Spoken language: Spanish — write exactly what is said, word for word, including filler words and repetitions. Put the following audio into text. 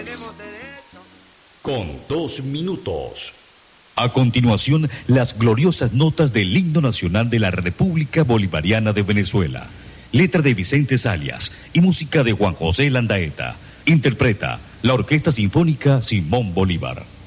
Con dos minutos. A continuación, las gloriosas notas del himno nacional de la República Bolivariana de Venezuela. Letra de Vicente Salias y música de Juan José Landaeta. Interpreta la Orquesta Sinfónica Simón Bolívar.